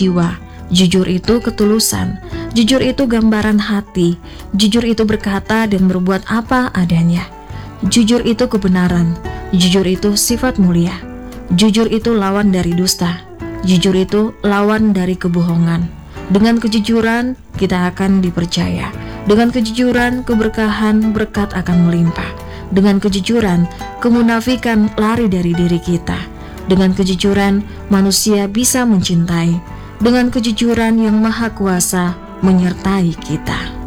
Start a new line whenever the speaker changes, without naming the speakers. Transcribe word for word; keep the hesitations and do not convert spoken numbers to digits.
jiwa. Jujur itu ketulusan. Jujur itu gambaran hati. Jujur itu berkata dan berbuat apa adanya. Jujur itu kebenaran. Jujur itu sifat mulia. Jujur itu lawan dari dusta. Jujur itu lawan dari kebohongan. Dengan kejujuran kita akan dipercaya. Dengan kejujuran keberkahan berkat akan melimpah. Dengan kejujuran kemunafikan lari dari diri kita. Dengan kejujuran manusia bisa mencintai. Dengan kejujuran yang maha kuasa menyertai kita.